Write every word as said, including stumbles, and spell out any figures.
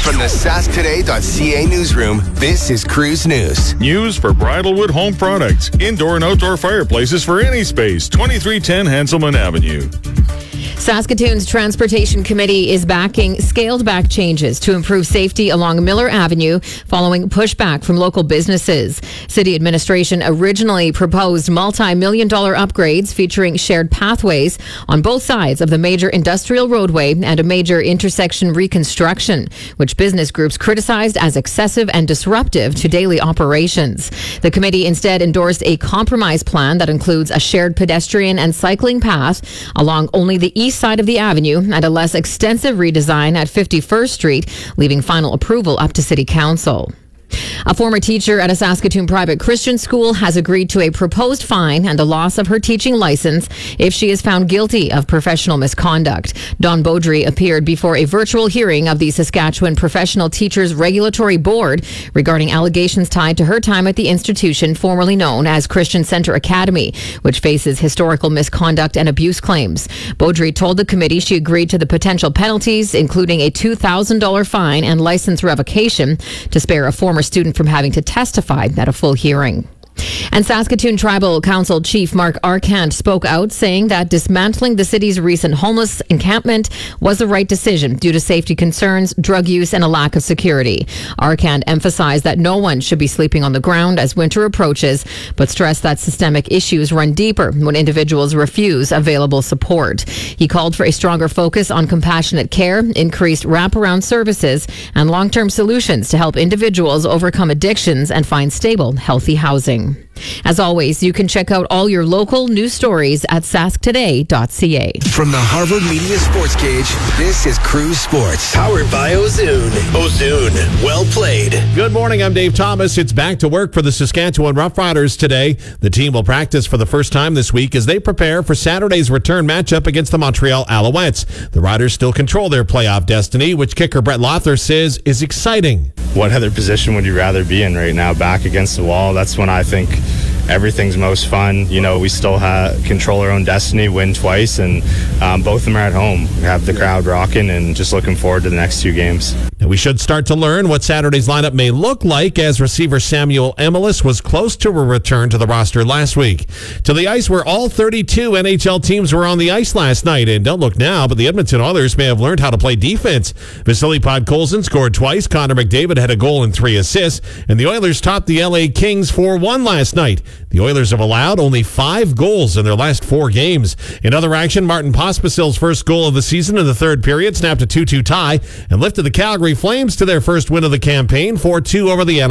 From the sask today dot c a newsroom, this is Cruise News. News for Bridalwood Home Products. Indoor and outdoor fireplaces for any space. twenty-three ten Hanselman Avenue. Saskatoon's Transportation Committee is backing scaled-back changes to improve safety along Miller Avenue following pushback from local businesses. City administration originally proposed multi-million dollar upgrades featuring shared pathways on both sides of the major industrial roadway and a major intersection reconstruction, which business groups criticized as excessive and disruptive to daily operations. The committee instead endorsed a compromise plan that includes a shared pedestrian and cycling path along only the east side of the avenue and a less extensive redesign at fifty-first Street, leaving final approval up to City Council. A former teacher at a Saskatoon private Christian school has agreed to a proposed fine and the loss of her teaching license if she is found guilty of professional misconduct. Dawn Beaudry appeared before a virtual hearing of the Saskatchewan Professional Teachers Regulatory Board regarding allegations tied to her time at the institution formerly known as Christian Centre Academy, which faces historical misconduct and abuse claims. Beaudry told the committee she agreed to the potential penalties, including a two thousand dollars fine and license revocation, to spare a former student from having to testify at a full hearing. And Saskatoon Tribal Council Chief Mark Arcand spoke out, saying that dismantling the city's recent homeless encampment was the right decision due to safety concerns, drug use, and a lack of security. Arcand emphasized that no one should be sleeping on the ground as winter approaches, but stressed that systemic issues run deeper when individuals refuse available support. He called for a stronger focus on compassionate care, increased wraparound services, and long-term solutions to help individuals overcome addictions and find stable, healthy housing. As always, you can check out all your local news stories at sask today dot c a. From the Harvard Media Sports Cage, this is Cruise Sports. Powered by Ozoon. Ozoon, well played. Good morning, I'm Dave Thomas. It's back to work for the Saskatchewan Roughriders today. The team will practice for the first time this week as they prepare for Saturday's return matchup against the Montreal Alouettes. The Riders still control their playoff destiny, which kicker Brett Lothar says is exciting. What other position would you rather be in right now? Back against the wall. That's when I think everything's most fun. You know, we still have control our own destiny, win twice, and um, both of them are at home. We have the crowd rocking and just looking forward to the next two games. Now we should start to learn what Saturday's lineup may look like, as receiver Samuel Emelis was close to a return to the roster last week. To the ice where all thirty-two N H L teams were on the ice last night, and don't look now, but the Edmonton Oilers may have learned how to play defense. Vasily Podkolzin scored twice, Connor McDavid had a goal and three assists, and the Oilers topped the L A Kings four one last night. The Oilers have allowed only five goals in their last four games. In other action, Martin Pospisil's first goal of the season in the third period snapped a two two tie and lifted the Calgary Flames to their first win of the campaign, four two over the N H L.